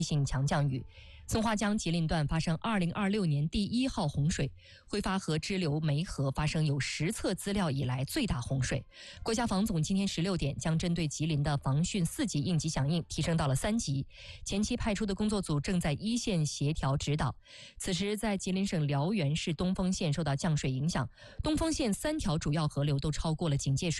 性强降雨。松花江吉林段发生2026年第1号洪水，挥发河支流梅河发生有实测资料以来最大洪水。国家防总今天16点将针对吉林的防汛4级应急响应提升到了3级，前期派出的工作组正在一线协调指导。此时，在吉林省辽源市东丰县受到降水影响，东丰县3条主要河流都超过了警戒水